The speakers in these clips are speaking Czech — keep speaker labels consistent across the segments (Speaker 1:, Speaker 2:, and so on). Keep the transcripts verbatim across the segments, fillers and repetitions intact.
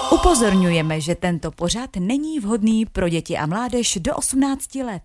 Speaker 1: Upozorňujeme, že tento pořad není vhodný pro děti a mládež do osmnácti let.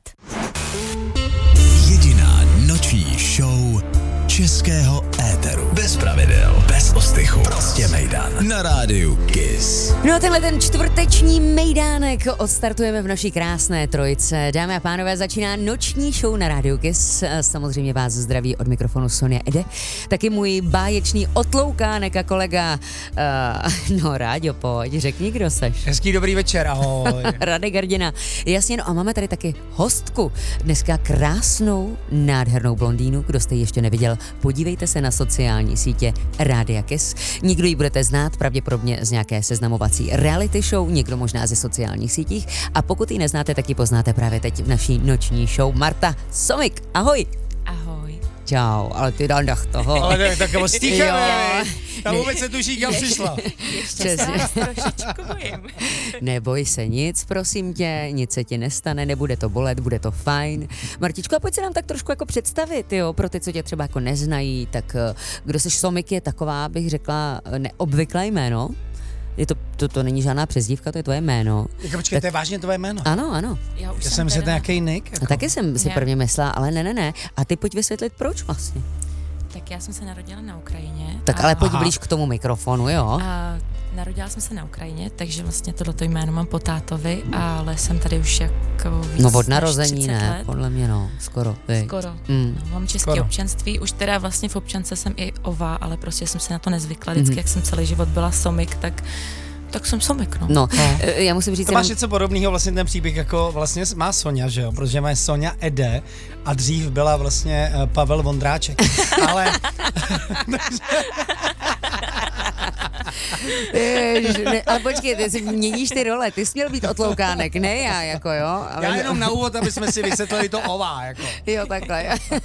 Speaker 2: Jediná noční show českého éteru. Bez pravidel, bez ostychu. Prostě mejdan. Na rádiu Kiss.
Speaker 3: No a tenhle ten čtvrteční mejdánek odstartujeme v naší krásné trojice. Dámy a pánové, začíná noční show na rádiu Kiss. Samozřejmě vás zdraví od mikrofonu Sonia Ede. Taky můj báječný otloukánek a kolega. Uh, no Ráďo, pojď, řekni, kdo seš.
Speaker 4: Hezký dobrý večer, ahoj.
Speaker 3: Radek Gardina. Jasně, no a máme tady taky hostku. Dneska krásnou, nádhernou blondýnu, kdo jste ji ještě neviděl. Podívejte se na sociální sítě Rádia Kiss. Někdo ji budete znát pravděpodobně z nějaké seznamovací reality show, někdo možná ze sociálních sítích a pokud ji neznáte, tak ji poznáte právě teď v naší noční show. Marta Somik, ahoj.
Speaker 5: Ahoj.
Speaker 3: Čau, ale ty dál toho.
Speaker 4: Ale tak, tak stíchavé. Ta vůbec se tuší, kam přišla.
Speaker 5: Ještě se vás trošičku bojím.
Speaker 3: Neboj se nic, prosím tě, nic se ti nestane, nebude to bolet, bude to fajn. Martičko, a pojď se nám tak trošku jako představit, jo, pro ty, co tě třeba jako neznají, tak kdo seš Somik je taková, bych řekla, neobvyklé jméno. Je to, to, to není žádná přezdívka, to je tvoje jméno.
Speaker 4: Jako počkej, tak, to je vážně tvoje jméno?
Speaker 3: Ano, ano.
Speaker 5: Já, už
Speaker 4: Já
Speaker 5: jsem,
Speaker 4: jsem myslel,
Speaker 5: teda...
Speaker 4: nějaký nick. Jako.
Speaker 3: A taky jsem si
Speaker 5: Já.
Speaker 3: prvně myslela, ale ne, ne, ne. A ty pojď vysvětlit, proč vlastně.
Speaker 5: Tak já jsem se narodila na Ukrajině.
Speaker 3: Tak
Speaker 5: a...
Speaker 3: ale pojď
Speaker 4: Aha.
Speaker 3: blíž k tomu mikrofonu, jo?
Speaker 5: A narodila jsem se na Ukrajině, takže vlastně tohleto jméno mám po tátovi, ale jsem tady už jako víc
Speaker 3: No od
Speaker 5: než
Speaker 3: narození
Speaker 5: třicet
Speaker 3: ne,
Speaker 5: let.
Speaker 3: podle mě no, skoro. Ty.
Speaker 5: Skoro.
Speaker 3: Mm.
Speaker 5: No, mám české
Speaker 4: Skoro.
Speaker 5: občanství, už teda vlastně v občance jsem i ová, ale prostě jsem se na to nezvykla. Vždycky,
Speaker 3: Mhm.
Speaker 5: jak jsem celý život byla Somik, tak, tak jsem Somik, no.
Speaker 3: No, e, já musím říct
Speaker 4: To máš
Speaker 3: jenom...
Speaker 4: něco podobného, vlastně ten příběh jako vlastně má Sonja, že jo, protože má Sonja Ede a dřív byla vlastně uh, Pavel Vondráček, ale...
Speaker 3: Jež, ne, ale počkej, ty si měníš ty role, ty jsi měl být otloukánek, ne já, jako jo. Ale...
Speaker 4: Já jenom na úvod, aby jsme si vysvětlili to ová, jako.
Speaker 3: Jo, takhle.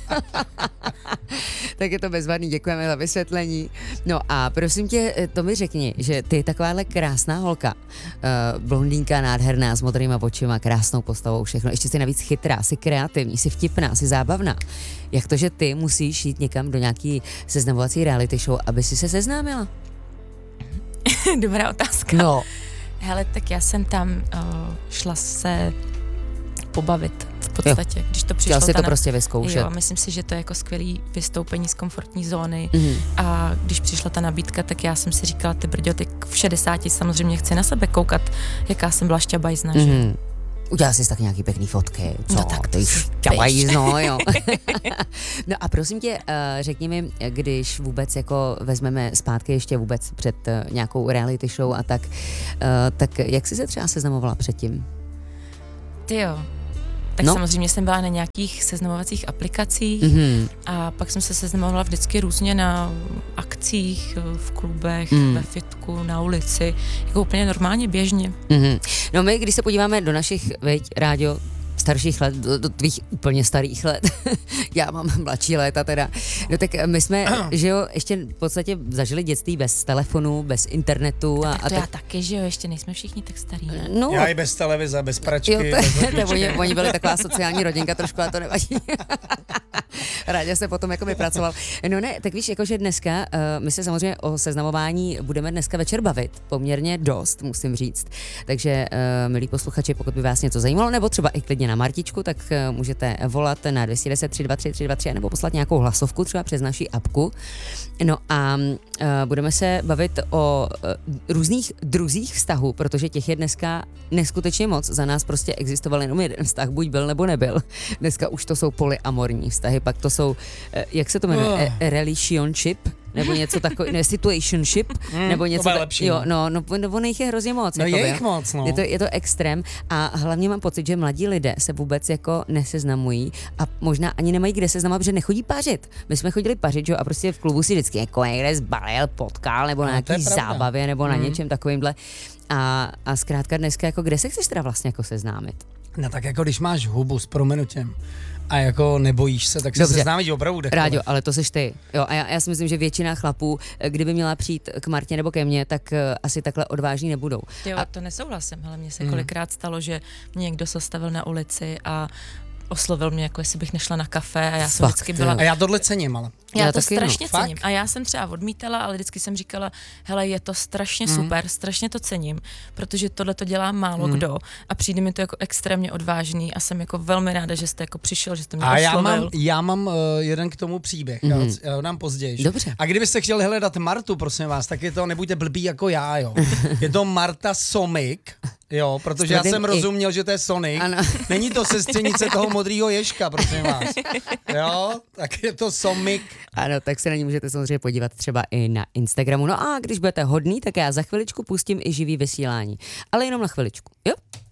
Speaker 3: Tak je to bezvadný, děkujeme za vysvětlení. No a prosím tě, to mi řekni, že ty takováhle krásná holka, uh, blondýnka nádherná s modrýma očima, krásnou postavou, všechno, ještě jsi navíc chytrá, jsi kreativní, jsi vtipná, jsi zábavná. Jak to, že ty musíš jít někam do nějaký seznamovací reality show, aby si se seznámila?
Speaker 5: Dobrá otázka.
Speaker 3: No.
Speaker 5: Hele, tak já jsem tam uh, šla se pobavit v podstatě, jo. Když to přišlo.
Speaker 3: Chtěl si to
Speaker 5: na...
Speaker 3: prostě vyzkoušet.
Speaker 5: Jo, myslím si, že to je jako skvělý vystoupení z komfortní zóny
Speaker 3: Mhm.
Speaker 5: a když přišla ta nabídka, tak já jsem si říkala, ty brďo, ty v šedesáti samozřejmě chci na sebe koukat, jaká jsem byla šťabajzna, že?
Speaker 3: Mhm. Udělal jsi tak nějaký pěkný fotky, co?
Speaker 5: No tak to
Speaker 3: ty
Speaker 5: si
Speaker 3: šťabajzno, jo. No a prosím tě, uh, řekni mi, když vůbec jako vezmeme zpátky ještě vůbec před uh, nějakou reality show a tak, uh, tak jak jsi se třeba seznamovala předtím?
Speaker 5: Ty jo. Tak
Speaker 3: No.
Speaker 5: no. samozřejmě jsem byla na nějakých seznamovacích aplikacích
Speaker 3: Mhm.
Speaker 5: a pak jsem se seznamovala vždycky různě na akcích, v klubech,
Speaker 3: Mm.
Speaker 5: ve fitku, na ulici, jako úplně normálně, běžně.
Speaker 3: Mhm. No my, když se podíváme do našich, veď, Ráďo, starších let, do, do tvých úplně starých let, já mám mladší léta teda, no tak my jsme, že jo, ještě v podstatě zažili dětství bez telefonu, bez internetu a,
Speaker 5: Tak to
Speaker 3: a
Speaker 5: já
Speaker 3: tak.
Speaker 5: taky, že jo, ještě nejsme všichni tak starí. Ne?
Speaker 3: No,
Speaker 4: Já i bez televize, bez pračky.
Speaker 3: jo, to,
Speaker 4: bez
Speaker 3: to, to, oni, oni byli taková sociální rodinka trošku, a to nevadí. Rádi se potom jako vypracoval. No ne, tak víš, jakože dneska, uh, my se samozřejmě o seznamování budeme dneska večer bavit, poměrně dost, musím říct. Takže, uh, milí posluchači, pokud by vás něco zajímalo, nebo třeba i klidně na Martičku, tak uh, můžete volat na dvě stě deset, tři dva tři, tři dva tři nebo poslat nějakou hlasovku třeba přes naši apku. No a uh, budeme se bavit o uh, různých druzích vztahů, protože těch je dneska neskutečně moc. Za nás prostě existoval jenom jeden vztah, buď byl nebo nebyl. Dneska už to jsou polyamorní vztahy, pak to jsou, uh, jak se to jmenuje,
Speaker 4: Oh.
Speaker 3: e- relationship, nebo něco takového, ne, situationship,
Speaker 4: Mm,
Speaker 3: nebo
Speaker 4: to
Speaker 3: něco
Speaker 4: bude
Speaker 3: ta-
Speaker 4: lepší,
Speaker 3: jo,
Speaker 4: no.
Speaker 3: no, no, ono jich je hrozně moc.
Speaker 4: No
Speaker 3: jakoby,
Speaker 4: je
Speaker 3: jo.
Speaker 4: jich moc, no.
Speaker 3: Je to, je to extrém a hlavně mám pocit, že mladí lidé se vůbec jako neseznamují a možná ani nemají kde seznamovat, protože nechodí pařit. My jsme chodili pařit, že jo, a prostě v klubu si vždycky jako někde zbalil, potkal, nebo na
Speaker 4: No, to je
Speaker 3: nějaký
Speaker 4: pravda.
Speaker 3: zábavě, nebo na
Speaker 4: Mm.
Speaker 3: něčem takovýmhle. A, a zkrátka dneska, jako kde se chceš teda vlastně jako seznámit?
Speaker 4: No tak jako když máš hubu s prominutím a jako nebojíš se, tak se
Speaker 3: Dobře.
Speaker 4: seznámíš opravdu kdekoliv.
Speaker 3: Ráďo, ale to seš ty. Jo, a já, já si myslím, že většina chlapů, kdyby měla přijít k Martě nebo ke mně, tak uh, asi takhle odvážní nebudou.
Speaker 5: Jo,
Speaker 3: A-
Speaker 5: to nesouhlasím, ale mně se
Speaker 4: Mm.
Speaker 5: kolikrát stalo, že mě někdo zastavil na ulici a oslovil mě, jako jestli bych nešla na kafe a já jsem
Speaker 3: Fakt,
Speaker 5: vždycky
Speaker 3: jo.
Speaker 5: byla...
Speaker 4: A já tohle cením, ale.
Speaker 5: Já,
Speaker 3: Já
Speaker 5: to
Speaker 3: taky, no.
Speaker 5: strašně
Speaker 4: Fakt?
Speaker 5: cením. A já jsem třeba odmítala, ale vždycky jsem říkala, hele, je to strašně
Speaker 4: Mhm.
Speaker 5: super, strašně to cením, protože tohle to dělá málo kdo a přijde mi to jako extrémně odvážný a jsem jako velmi ráda, že jste jako přišel, že jste mě
Speaker 4: A já
Speaker 5: oslovil.
Speaker 4: mám, já mám uh, jeden k tomu příběh, mm-hmm. já ho dám později.
Speaker 3: Dobře.
Speaker 4: A kdybyste chtěli hledat Martu, prosím vás, tak je to, nebuďte blbý jako já, jo. Je to Marta Somik, jo, protože já
Speaker 3: Tvrdým
Speaker 4: jsem
Speaker 3: i.
Speaker 4: rozuměl, že to je Sonic.
Speaker 3: Ano.
Speaker 4: Není to sestřenice toho modrýho ježka, prosím vás. Jo, tak je to Somik.
Speaker 3: Ano, tak se na ní můžete samozřejmě podívat třeba i na Instagramu. No a když budete hodný, tak já za chviličku pustím i živý vysílání. Ale jenom na chviličku, jo?